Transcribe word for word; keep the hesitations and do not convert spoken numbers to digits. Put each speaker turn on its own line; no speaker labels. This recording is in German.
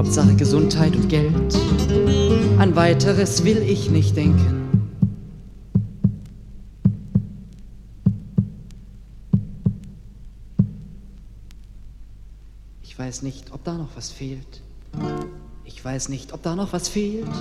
Hauptsache Gesundheit und Geld. An weiteres will ich nicht denken. Ich weiß nicht, ob da noch was fehlt. Ich weiß nicht, ob da noch was fehlt.